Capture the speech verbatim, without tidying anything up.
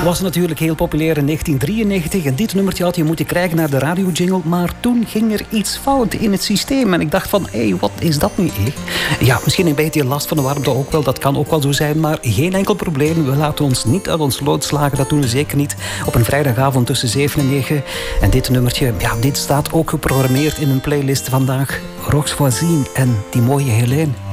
Was natuurlijk heel populair in negentien drieënnegentig. En dit nummertje had je moeten krijgen naar de radiojingle. Maar toen ging er iets fout in het systeem. En ik dacht van, hé, hey, wat is dat nu echt? Ja, misschien een beetje last van de warmte ook wel. Dat kan ook wel zo zijn. Maar geen enkel probleem. We laten ons niet uit ons lood slagen. Dat doen we zeker niet. Op een vrijdagavond tussen zeven en negen. En dit nummertje, ja, dit staat ook geprogrammeerd in een playlist vandaag. Rox Voisine en die mooie Helene.